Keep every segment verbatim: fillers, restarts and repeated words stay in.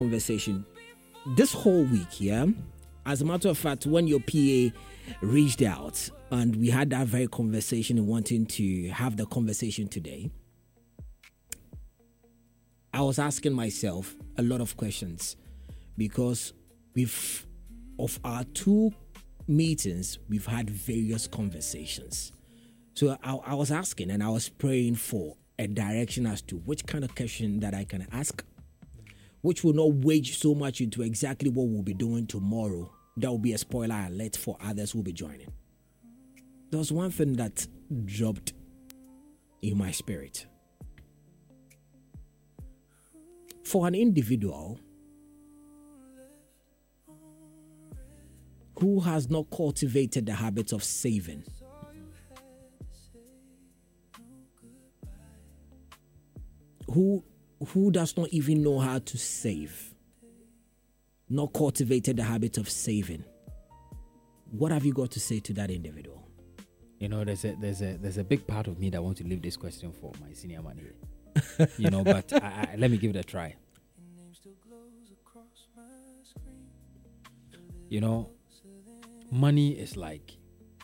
conversation this whole week, yeah. As a matter of fact, when your P A reached out and we had that very conversation and wanting to have the conversation today, I was asking myself a lot of questions because we've, of our two meetings, we've had various conversations. So I, I was asking and I was praying for a direction as to which kind of question that I can ask, which will not wage so much into exactly what we'll be doing tomorrow. That will be a spoiler alert for others who will be joining. There was one thing that dropped in my spirit. For an individual who has not cultivated the habit of saving, who who does not even know how to save, not cultivated the habit of saving, what have you got to say to that individual? You know, there's a there's a there's a big part of me that wants to leave this question for my senior man here. You know, but I, I, let me give it a try. You know, money is like,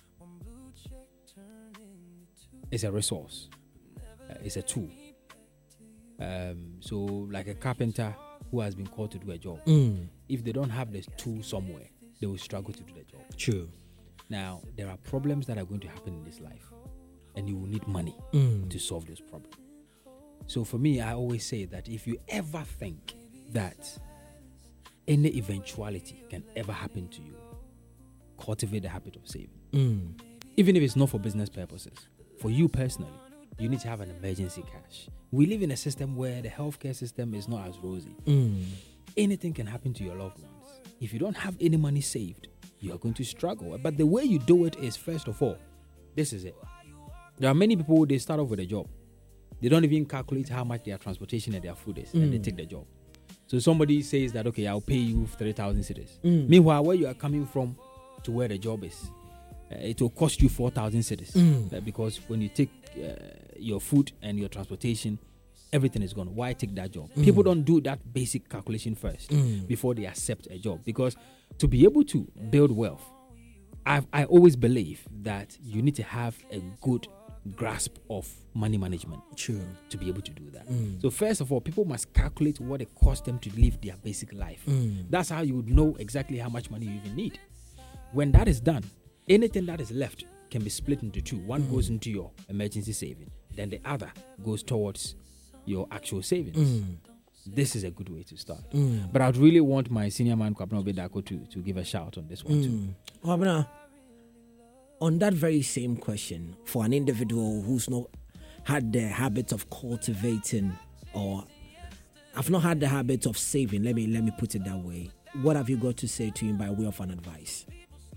it's a resource, uh, it's a tool. Um, so like a carpenter who has been called to do a job, Mm. if they don't have the tool somewhere, they will struggle to do the job. True. Now, there are problems that are going to happen in this life, and you will need money Mm. to solve those problems. So for me, I always say that if you ever think that any eventuality can ever happen to you, cultivate the habit of saving. Mm. Even if it's not for business purposes, for you personally, you need to have an emergency cash. We live in a system where the healthcare system is not as rosy. Mm. Anything can happen to your loved ones. If you don't have any money saved, you are going to struggle. But the way you do it is, first of all, this is it. There are many people, they start off with a job. They don't even calculate how much their transportation and their food is, Mm. and they take the job. So somebody says that, okay, I'll pay you three thousand cedis. Mm. Meanwhile, where you are coming from to where the job is, uh, it will cost you four thousand cedis. Mm. Uh, because when you take uh, your food and your transportation, everything is gone. Why take that job? Mm. People don't do that basic calculation first Mm. before they accept a job. Because to be able to build wealth, I've, I always believe that you need to have a good grasp of money management True. to be able to do that. Mm. So first of all, people must calculate what it costs them to live their basic life. Mm. That's how you would know exactly how much money you even need. When that is done, anything that is left can be split into two. One Mm. goes into your emergency saving, then the other goes towards your actual savings. Mm. This is a good way to start. Mm. But I'd really want my senior man, Kwabena Obedako, to, to give a shout on this one too. Mm. Wabena, on that very same question, for an individual who's not had the habit of cultivating, or I've not had the habit of saving, let me let me put it that way, what have you got to say to him by way of an advice?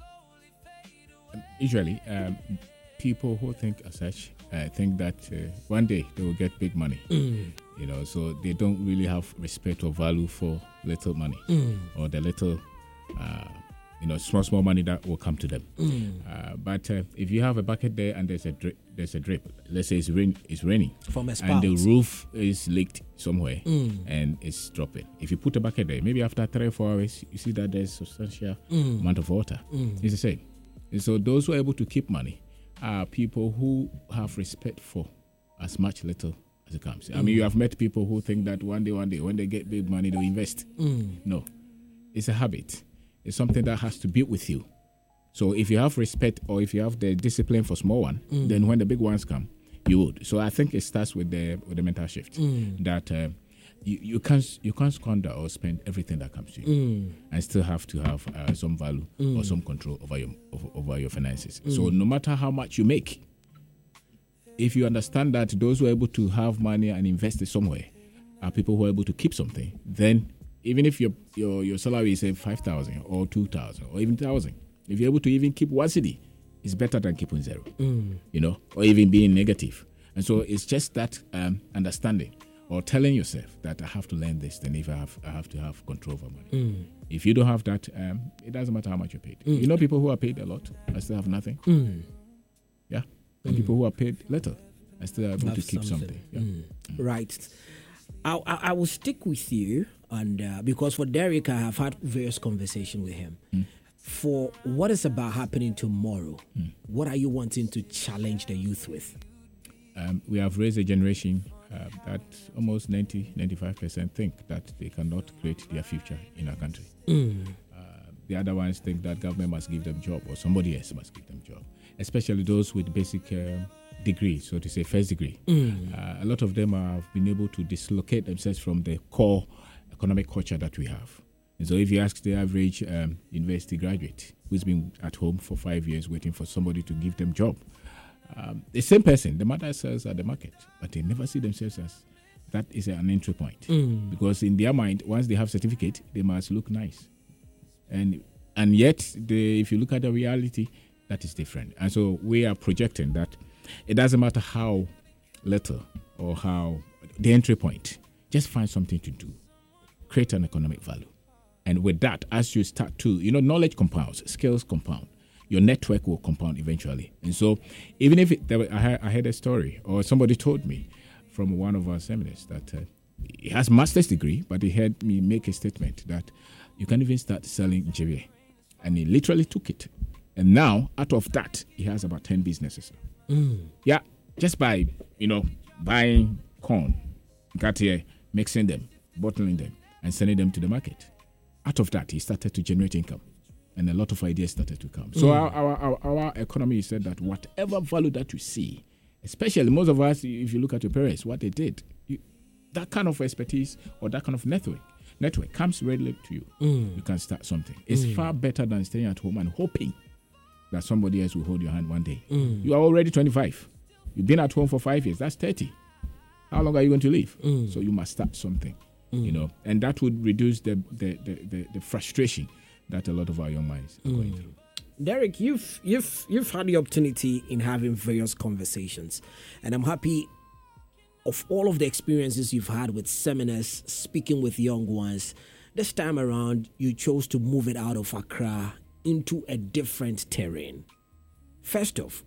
Usually, um, people who think as such uh, think that uh, one day they will get big money. Mm. You know, so they don't really have respect or value for little money Mm. or the little, uh, you know, small small money that will come to them. Mm. Uh, but uh, if you have a bucket there and there's a drip, there's a drip. Let's say it's rain, it's raining, From a spout. and the roof is leaked somewhere Mm. and it's dropping. If you put a bucket there, maybe after three or four hours, you see that there's substantial Mm. amount of water. Mm. It's the same. And so those who are able to keep money are people who have respect for as much little as it comes. I mean, you have met people who think that one day, one day, when they get big money, they'll invest. Mm. No, it's a habit. It's something that has to be with you. So if you have respect or if you have the discipline for small one, Mm. then when the big ones come, you would. So I think it starts with the with the mental shift Mm. that uh, you, you can't you can't squander or spend everything that comes to you, Mm. and still have to have uh, some value Mm. or some control over your over, over your finances. So no matter how much you make, if you understand that those who are able to have money and invest it somewhere are people who are able to keep something, then even if your your, your salary is say five thousand or two thousand or even thousand, if you're able to even keep one city, it's better than keeping zero. Mm. You know, or even being negative. And so it's just that um, understanding or telling yourself that I have to learn this, then if I have I have to have control over money. Mm. If you don't have that, um, it doesn't matter how much you're paid. Mm. You know people who are paid a lot and still have nothing. Mm. Yeah, and people who are paid little and still are able Have to keep something. something. Yeah. Mm. Right. I, I, I will stick with you And uh, because for Derek, I have had various conversations with him. Mm. For what is about happening tomorrow, mm. what are you wanting to challenge the youth with? Um, we have raised a generation uh, that almost ninety, ninety-five percent think that they cannot create their future in our country. Mm. Uh, the other ones think that government must give them job or somebody else must give them job, especially those with basic um, degree, so to say first degree. Mm. Uh, a lot of them have been able to dislocate themselves from the core economic culture that we have. And so if you ask the average um, university graduate who's been at home for five years waiting for somebody to give them job, um, the same person, the mother sells at the market, but they never see themselves as that is an entry point. Mm. Because in their mind, once they have certificate, they must look nice. And and yet, the, if you look at the reality, that is different. And so we are projecting that it doesn't matter how little or how the entry point, just find something to do. Create an economic value. And with that, as you start to, you know, knowledge compounds, skills compound, your network will compound eventually. And so even if it, there were, I, had, I had a story, or somebody told me from one of our seminars that uh, he has master's degree, but he heard me make a statement that you can even start selling Njere. And he literally took it. And now, out of that, he has about ten businesses. Mm. Yeah, just by, you know, buying corn, got here, mixing them, bottling them, and sending them to the market. Out of that, he started to generate income, and a lot of ideas started to come. So Mm. our, our, our, our economy said that whatever value that you see, especially most of us, if you look at your parents, what they did, you, that kind of expertise or that kind of network network comes readily to you. Mm. You can start something. It's Mm. far better than staying at home and hoping that somebody else will hold your hand one day. Mm. You are already twenty-five. You've been at home for five years. That's thirty. How long are you going to live? Mm. So you must start something. Mm. You know, and that would reduce the the, the, the the frustration that a lot of our young minds are going through. Derek, you've you've you've had the opportunity in having various conversations, and I'm happy of all of the experiences you've had with seminars, speaking with young ones. This time around, you chose to move it out of Accra into a different terrain. First off,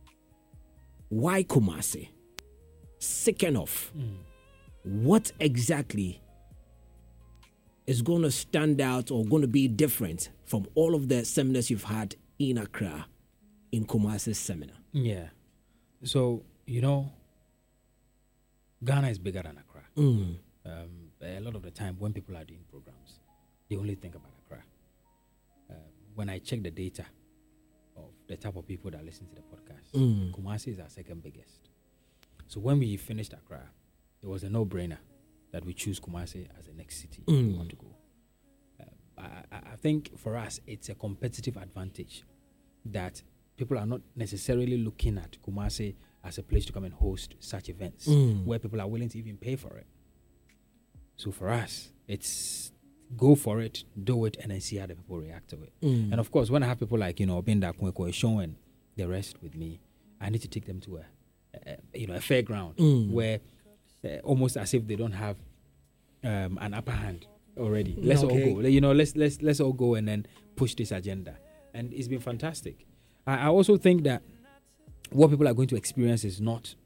why Kumasi? Second off, Mm. what exactly is going to stand out or going to be different from all of the seminars you've had in Accra in Kumasi's seminar? Yeah. So, you know, Ghana is bigger than Accra. Mm. Um, a lot of the time when people are doing programs, they only think about Accra. Uh, when I check the data of the type of people that listen to the podcast, Mm. Kumasi is our second biggest. So when we finished Accra, it was a no-brainer that we choose Kumasi as the next city we Mm. want to go. Uh, I, I I think for us, it's a competitive advantage that people are not necessarily looking at Kumasi as a place to come and host such events Mm. where people are willing to even pay for it. So for us, it's go for it, do it, and then see how the people react to it. Mm. And of course, when I have people like, you know, Binda Kweko, Sean, and the rest with me, I need to take them to a, a you know, a fairground Mm. where uh, almost as if they don't have um, an upper hand already. Let's Okay. all go. You know, let's let's let's all go and then push this agenda. And it's been fantastic. I, I also think that what people are going to experience is not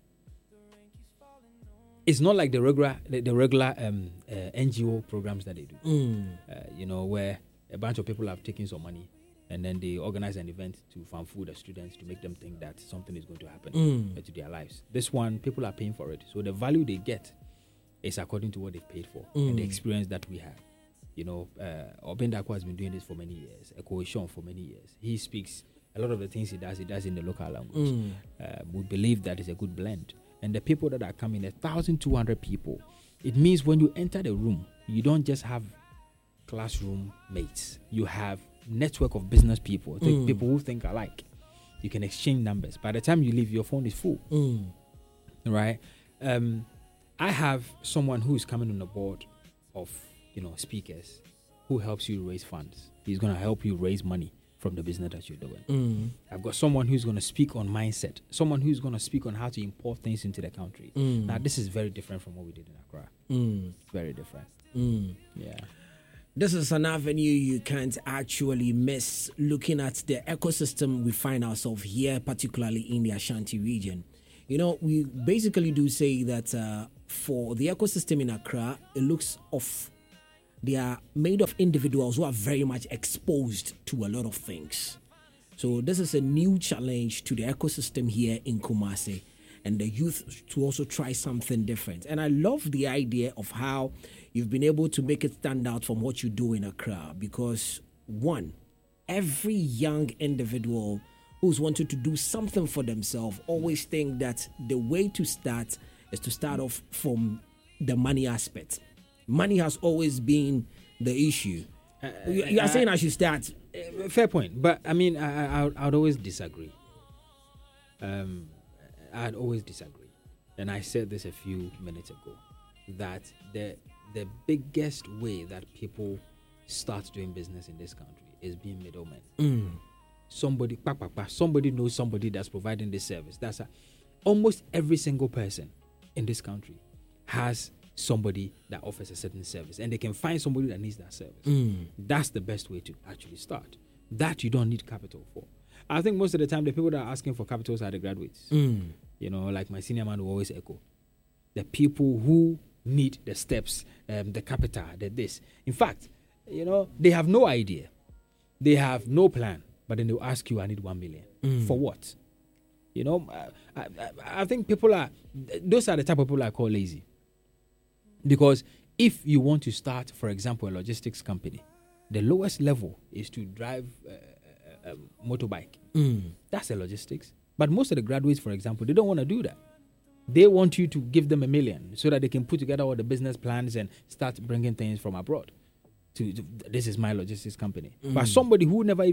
it's not like the regular the, the regular um, uh, N G O programs that they do. Mm. Uh, you know, where a bunch of people have taken some money and then they organize an event to farm food the students to make them think that something is going to happen Mm. uh, to their lives. This one, people are paying for it. So the value they get is according to what they've paid for and the Mm. experience that we have. You know, uh, Obin Dako has been doing this for many years, Eko Sean for many years. He speaks a lot of the things he does, he does in the local language. Mm. Uh, we believe that is a good blend. And the people that are coming, one thousand two hundred people, it means when you enter the room, you don't just have classroom mates. You have network of business people, th- Mm. people who think alike. You can exchange numbers. By the time you leave, your phone is full, Mm. right? Um, I have someone who is coming on the board of, you know, speakers who helps you raise funds. He's going to help you raise money from the business that you're doing. Mm. I've got someone who's going to speak on mindset, someone who's going to speak on how to import things into the country. Mm. Now, this is very different from what we did in Accra. Mm. Very different. Mm. Yeah. This is an avenue you can't actually miss, looking at the ecosystem we find ourselves here, particularly in the Ashanti region. You know, we basically do say that uh, for the ecosystem in Accra, it looks of they are made of individuals who are very much exposed to a lot of things. So this is a new challenge to the ecosystem here in Kumasi, and the youth to also try something different. And I love the idea of how you've been able to make it stand out from what you do in Accra, because one, every young individual who's wanted to do something for themselves always think that the way to start is to start off from the money aspect. Money has always been the issue. Uh, you, you are uh, saying I should start. Uh, fair point, but I mean, I, I, I'd always disagree. Um, I'd always disagree, and I said this a few minutes ago, that the the biggest way that people start doing business in this country is being middlemen. Mm. Somebody, pa, pa, pa, somebody knows somebody that's providing this service. That's a, almost every single person in this country has somebody that offers a certain service, and they can find somebody that needs that service. Mm. That's the best way to actually start. That you don't need capital for. I think most of the time the people that are asking for capitals are the graduates. Mm. You know, like my senior man will always echo. The people who need the steps, um, the capital, the this. In fact, you know, they have no idea. They have no plan. But then they'll ask you, I need one million. Mm. For what? You know, I, I, I think people are, those are the type of people I call lazy. Because if you want to start, for example, a logistics company, the lowest level is to drive a, a, a motorbike. Mm. That's a logistics. But most of the graduates, for example, they don't want to do that. They want you to give them a million so that they can put together all the business plans and start bringing things from abroad. To, to this is my logistics company. Mm. But somebody who never even